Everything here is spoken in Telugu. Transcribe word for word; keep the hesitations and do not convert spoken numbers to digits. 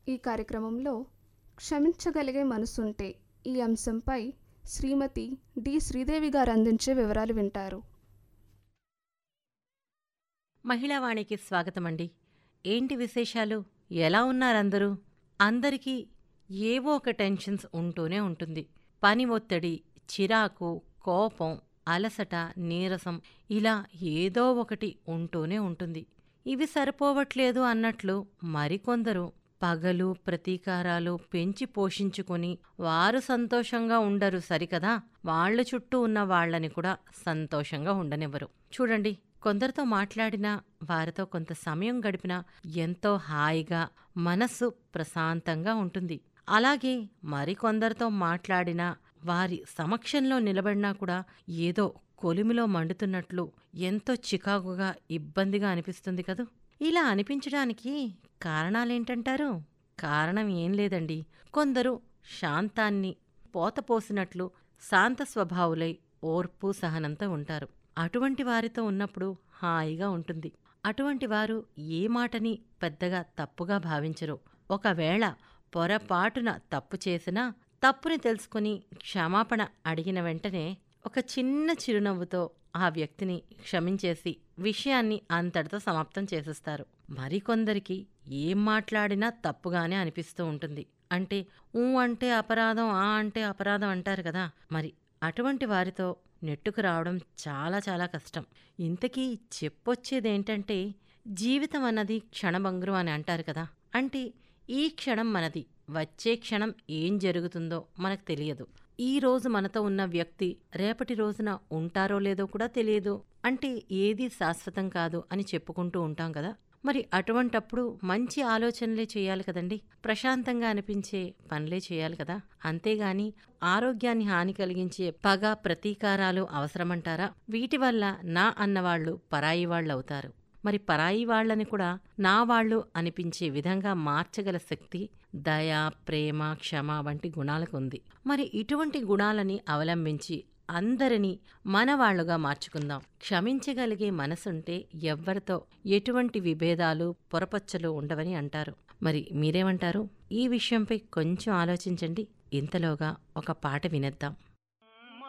ఈ కార్యక్రమంలో క్షమించగలిగే మనసుంటే ఈ అంశంపై శ్రీమతి డి శ్రీదేవి గారు అందించే వివరాలు వింటారు. మహిళావాణికి స్వాగతమండి. ఏంటి విశేషాలు? ఎలా ఉన్నారందరూ? అందరికీ ఏవో ఒక టెన్షన్స్ ఉంటూనే ఉంటుంది. పని ఒత్తిడి, చిరాకు, కోపం, అలసట, నీరసం ఇలా ఏదో ఒకటి ఉంటూనే ఉంటుంది. ఇవి సరిపోవట్లేదు అన్నట్లు మరికొందరు పగలు ప్రతీకారాలు పెంచి పోషించుకొని వారు సంతోషంగా ఉండరు సరికదా, వాళ్ల చుట్టూ ఉన్న వాళ్లని కూడా సంతోషంగా ఉండనివ్వరు. చూడండి, కొందరితో మాట్లాడినా వారితో కొంత సమయం గడిపినా ఎంతో హాయిగా మనస్సు ప్రశాంతంగా ఉంటుంది. అలాగే మరికొందరితో మాట్లాడినా వారి సమక్షంలో నిలబడినా కూడా ఏదో కొలిమిలో మండుతున్నట్లు ఎంతో చికాకుగా ఇబ్బందిగా అనిపిస్తుంది కదూ. ఇలా అనిపించడానికి కారణాలేంటంటారు? కారణం ఏం లేదండి. కొందరు శాంతాన్ని పోతపోసినట్లు శాంత స్వభావులై ఓర్పు సహనంతో ఉంటారు. అటువంటి వారితో ఉన్నప్పుడు హాయిగా ఉంటుంది. అటువంటి వారు ఏ మాటని పెద్దగా తప్పుగా భావించరు. ఒకవేళ పొరపాటున తప్పు చేసినా తప్పుని తెలుసుకుని క్షమాపణ అడిగిన వెంటనే ఒక చిన్న చిరునవ్వుతో ఆ వ్యక్తిని క్షమించేసి విషయాన్ని అంతటితో సమాప్తం చేసేస్తారు. మరికొందరికి ఏం మాట్లాడినా తప్పుగానే అనిపిస్తూ ఉంటుంది. అంటే ఊ అంటే అపరాధం, ఆ అంటే అపరాధం అంటారు కదా. మరి అటువంటి వారితో నెట్టుకు రావడం చాలా చాలా కష్టం. ఇంతకీ చెప్పొచ్చేదేంటంటే, జీవితం అన్నది క్షణభంగురం అని అంటారు కదా. అంటే ఈ క్షణం మనది, వచ్చే క్షణం ఏం జరుగుతుందో మనకు తెలియదు. ఈ రోజు మనతో ఉన్న వ్యక్తి రేపటి రోజున ఉంటారో లేదో కూడా తెలియదు. అంటే ఏది శాశ్వతం కాదు అని చెప్పుకుంటూ ఉంటాం కదా. మరి అటువంటప్పుడు మంచి ఆలోచనలే చేయాలి కదండి. ప్రశాంతంగా అనిపించే పనులే చేయాలి కదా. అంతేగాని ఆరోగ్యాన్ని హాని కలిగించే పగ ప్రతీకారాలు అవసరమంటారా? వీటి వల్ల నా అన్నవాళ్లు పరాయి వాళ్ళవుతారు. మరి పరాయి వాళ్లని కూడా నా వాళ్ళు అనిపించే విధంగా మార్చగల శక్తి దయ, ప్రేమ, క్షమ వంటి గుణాలకు ఉంది. మరి ఇటువంటి గుణాలని అవలంబించి అందరినీ మనవాళ్లుగా మార్చుకుందాం. క్షమించగలిగే మనసుంటే ఎవ్వరితో ఎటువంటి విభేదాలు పొరపచ్చలు ఉండవని అంటారు. మరి మీరేమంటారు? ఈ విషయంపై కొంచెం ఆలోచించండి. ఇంతలోగా ఒక పాట వినేద్దాం.